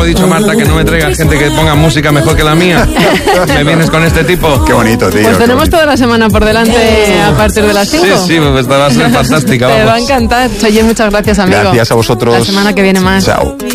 He dicho, Marta, que no me traigas gente que ponga música mejor que la mía. ¿Me vienes con este tipo? Qué bonito, tío. Pues tenemos toda la semana por delante a partir de las 5. Sí, pues esta va a ser fantástica. Te va a encantar. Oye, muchas gracias, amigo. Gracias a vosotros. La semana que viene más. Chao.